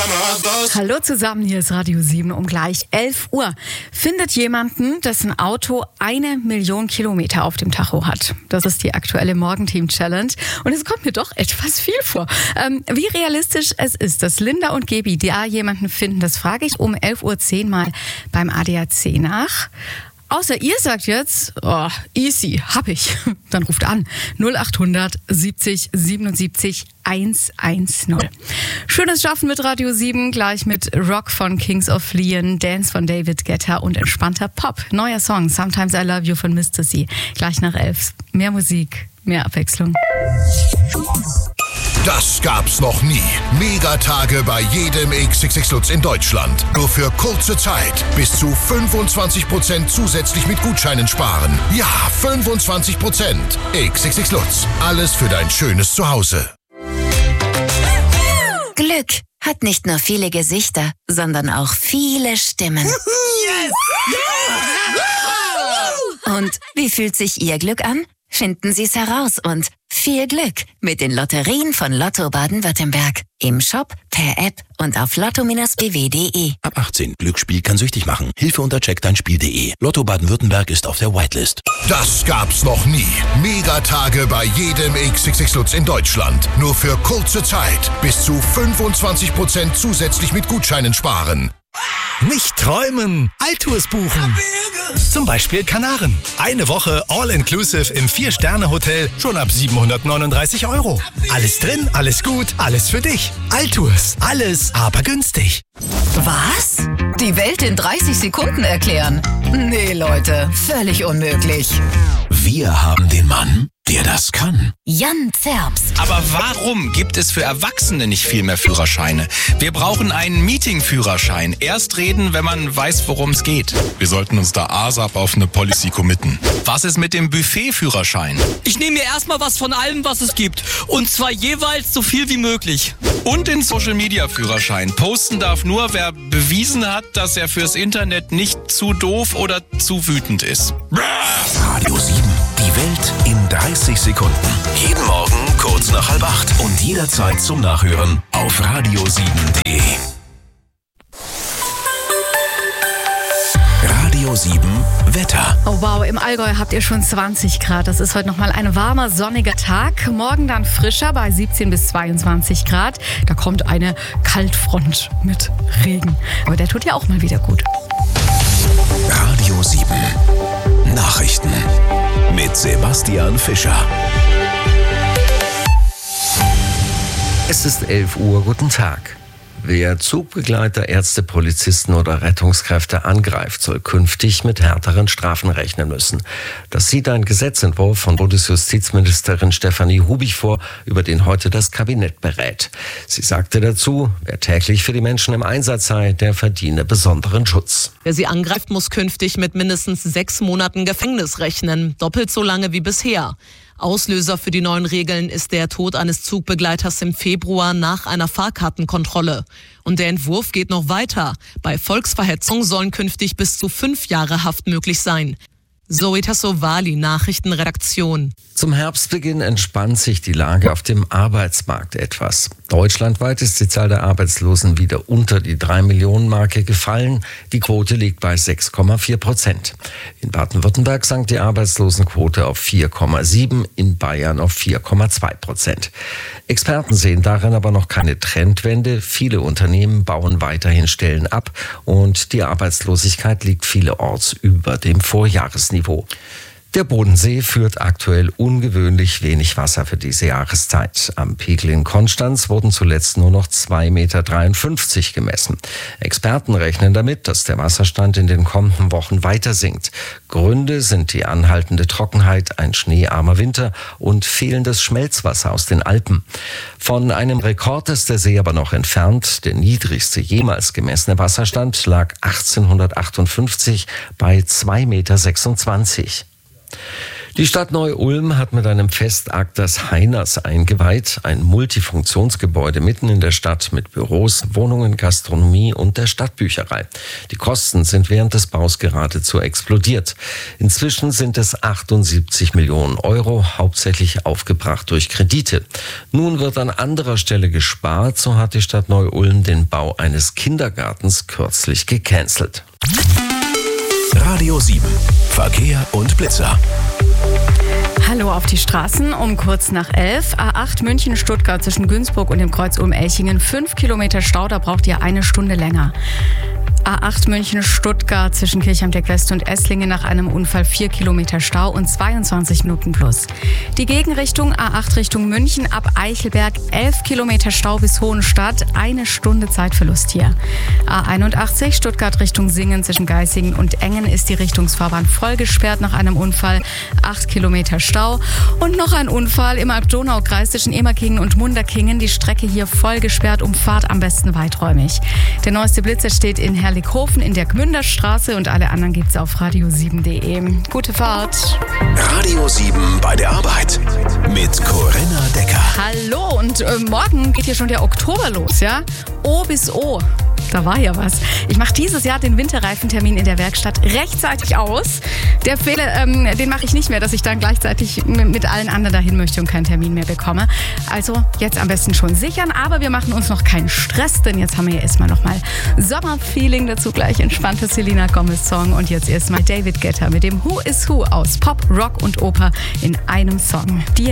Hallo zusammen, hier ist Radio 7 um gleich 11 Uhr. Findet jemanden, dessen Auto 1 Million Kilometer auf dem Tacho hat. Das ist die aktuelle Morgenteam-Challenge. Und es kommt mir doch etwas viel vor. Wie realistisch es ist, dass Linda und Gebi da jemanden finden, das frage ich um 11.10 Uhr mal beim ADAC nach. Außer ihr sagt jetzt, easy, hab ich. Dann ruft an 0800 70 77 110. Schönes Schaffen mit Radio 7, gleich mit Rock von Kings of Leon, Dance von David Guetta und entspannter Pop. Neuer Song, Sometimes I Love You von Mr. C. Gleich nach 11. Mehr Musik, mehr Abwechslung. Das gab's noch nie. Megatage bei jedem XXX Lutz in Deutschland. Nur für kurze Zeit. Bis zu 25% zusätzlich mit Gutscheinen sparen. Ja, 25%. XXX Lutz. Alles für dein schönes Zuhause. Glück hat nicht nur viele Gesichter, sondern auch viele Stimmen. Yes! Und wie fühlt sich Ihr Glück an? Finden Sie es heraus und viel Glück mit den Lotterien von Lotto Baden-Württemberg. Im Shop, per App und auf lotto-bw.de. Ab 18. Glücksspiel kann süchtig machen. Hilfe unter checkdeinspiel.de. Lotto Baden-Württemberg ist auf der Whitelist. Das gab's noch nie. Megatage bei jedem XXX Lutz in Deutschland. Nur für kurze Zeit. Bis zu 25% zusätzlich mit Gutscheinen sparen. Nicht träumen, Altours buchen. Zum Beispiel Kanaren. Eine Woche All-Inclusive im 4-Sterne-Hotel schon ab 739 €. Alles drin, alles gut, alles für dich. Altours, alles aber günstig. Was? Die Welt in 30 Sekunden erklären? Nee, Leute, völlig unmöglich. Wir haben den Mann, der das kann. Jan Zerbst. Aber warum gibt es für Erwachsene nicht viel mehr Führerscheine? Wir brauchen einen Meeting-Führerschein. Erst reden, wenn man weiß, worum es geht. Wir sollten uns da ASAP auf eine Policy committen. Was ist mit dem Buffet-Führerschein? Ich nehme mir erstmal was von allem, was es gibt. Und zwar jeweils so viel wie möglich. Und den Social-Media-Führerschein. Posten darf nur, wer bewiesen hat, dass er fürs Internet nicht zu doof oder zu wütend ist. Radio 7. Die Welt in 30 Sekunden. Jeden Morgen kurz nach 7:30 und jederzeit zum Nachhören auf radio7.de. Radio 7 Wetter. Oh wow, im Allgäu habt ihr schon 20 Grad. Das ist heute nochmal ein warmer, sonniger Tag. Morgen dann frischer bei 17 bis 22 Grad. Da kommt eine Kaltfront mit Regen. Aber der tut ja auch mal wieder gut. Radio 7 Nachrichten mit Sebastian Fischer. Es ist 11 Uhr, guten Tag. Wer Zugbegleiter, Ärzte, Polizisten oder Rettungskräfte angreift, soll künftig mit härteren Strafen rechnen müssen. Das sieht ein Gesetzentwurf von Bundesjustizministerin Stefanie Hubich vor, über den heute das Kabinett berät. Sie sagte dazu, wer täglich für die Menschen im Einsatz sei, der verdiene besonderen Schutz. Wer sie angreift, muss künftig mit mindestens 6 Monaten Gefängnis rechnen, doppelt so lange wie bisher. Auslöser für die neuen Regeln ist der Tod eines Zugbegleiters im Februar nach einer Fahrkartenkontrolle. Und der Entwurf geht noch weiter. Bei Volksverhetzung sollen künftig bis zu 5 Jahre Haft möglich sein. Zoe Tassovali, Nachrichtenredaktion. Zum Herbstbeginn entspannt sich die Lage auf dem Arbeitsmarkt etwas. Deutschlandweit ist die Zahl der Arbeitslosen wieder unter die 3-Millionen-Marke gefallen. Die Quote liegt bei 6,4%. In Baden-Württemberg sank die Arbeitslosenquote auf 4,7%, in Bayern auf 4,2%. Experten sehen darin aber noch keine Trendwende. Viele Unternehmen bauen weiterhin Stellen ab und die Arbeitslosigkeit liegt vielerorts über dem Vorjahresniveau. Der Bodensee führt aktuell ungewöhnlich wenig Wasser für diese Jahreszeit. Am Pegel in Konstanz wurden zuletzt nur noch 2,53 Meter gemessen. Experten rechnen damit, dass der Wasserstand in den kommenden Wochen weiter sinkt. Gründe sind die anhaltende Trockenheit, ein schneearmer Winter und fehlendes Schmelzwasser aus den Alpen. Von einem Rekord ist der See aber noch entfernt. Der niedrigste jemals gemessene Wasserstand lag 1858 bei 2,26 Meter. Die Stadt Neu-Ulm hat mit einem Festakt das Heiners eingeweiht, ein Multifunktionsgebäude mitten in der Stadt mit Büros, Wohnungen, Gastronomie und der Stadtbücherei. Die Kosten sind während des Baus geradezu explodiert. Inzwischen sind es 78 Millionen Euro, hauptsächlich aufgebracht durch Kredite. Nun wird an anderer Stelle gespart, so hat die Stadt Neu-Ulm den Bau eines Kindergartens kürzlich gecancelt. Radio 7. Verkehr und Blitzer. Hallo auf die Straßen um kurz nach 11. A8 München-Stuttgart zwischen Günzburg und dem Kreuz Ulm-Elchingen. 5 Kilometer Stau, da braucht ihr eine Stunde länger. A8 München-Stuttgart zwischen Kirchheimdeck-West und Esslingen nach einem Unfall 4 Kilometer Stau und 22 Minuten plus. Die Gegenrichtung A8 Richtung München ab Eichelberg 11 Kilometer Stau bis Hohenstadt, eine Stunde Zeitverlust hier. A81 Stuttgart Richtung Singen zwischen Geisingen und Engen ist die Richtungsfahrbahn voll gesperrt nach einem Unfall, 8 Kilometer Stau. Und noch ein Unfall im Alb-Donau-Kreis zwischen Emerkingen und Munderkingen, die Strecke hier voll gesperrt, Umfahrt am besten weiträumig. Der neueste Blitzer steht in Herrlichhofen in der Gmünderstraße und alle anderen gibt's auf radio7.de. Gute Fahrt. Radio 7 bei der Arbeit mit Corinna Decker. Hallo und morgen geht hier schon der Oktober los, ja? O bis O. Da war ja was. Ich mache dieses Jahr den Winterreifentermin in der Werkstatt rechtzeitig aus. Der Fehler, den mache ich nicht mehr, dass ich dann gleichzeitig mit allen anderen dahin möchte und keinen Termin mehr bekomme. Also jetzt am besten schon sichern, aber wir machen uns noch keinen Stress, denn jetzt haben wir ja erstmal nochmal Sommerfeeling, dazu gleich entspannte Selena Gomez-Song und jetzt erstmal David Guetta mit dem Who is Who aus Pop, Rock und Oper in einem Song. Die